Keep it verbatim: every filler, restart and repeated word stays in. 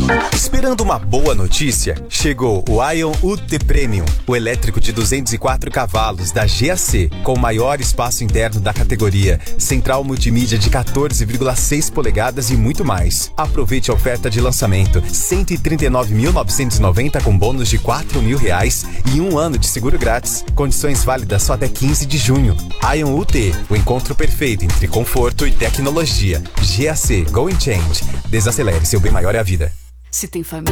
Esperando uma boa notícia? Chegou o Ion U T Premium, o elétrico de duzentos e quatro cavalos da G A C, com o maior espaço interno da categoria, central multimídia de quatorze vírgula seis polegadas e muito mais. Aproveite a oferta de lançamento, cento e trinta e nove mil novecentos e noventa com bônus de quatro mil reais e um ano de seguro grátis. Condições válidas só até quinze de junho. Ion U T, o encontro perfeito entre conforto e tecnologia. G A C, Go and Change. Desacelere, seu bem maior é a vida. Se tem família...